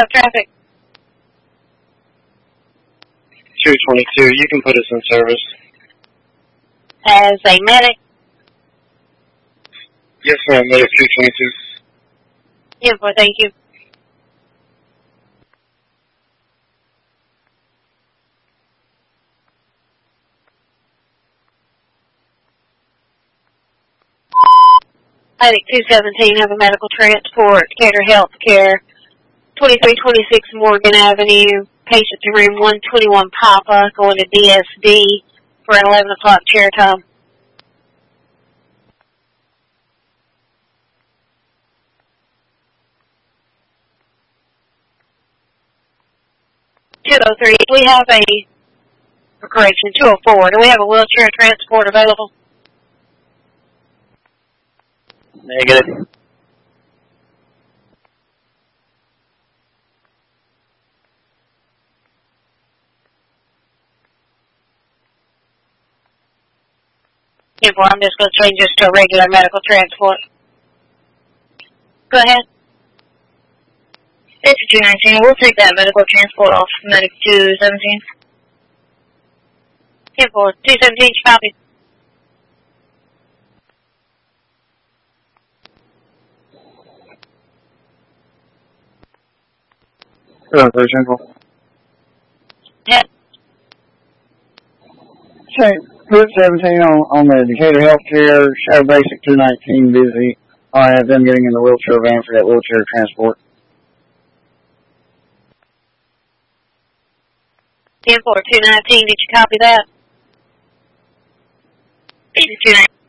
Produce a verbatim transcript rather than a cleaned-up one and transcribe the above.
have traffic? two twenty-two, you can put us in service. As a medic? Yes, ma'am, medic two twenty-two. ten four, thank you. Medic two seventeen, have a medical transport, Decatur Healthcare, twenty-three twenty-six Morgan Avenue, patient to room one twenty-one Papa, going to D S D for an eleven o'clock chair time. two oh three, we have a, correction, two oh four, do we have a wheelchair transport available? Negative. ten four, I'm just going to change this to a regular medical transport. Go ahead. It's two nineteen. We'll take that medical transport off medic two seventeen. ten four, two seventeen, copy. Hello, very simple. Yeah. Okay, put seventeen on, on the Decatur Healthcare, Shadow Basic two nineteen busy. I have them getting in the wheelchair van for that wheelchair transport. ten four, two nineteen, did you copy that? It's two nineteen.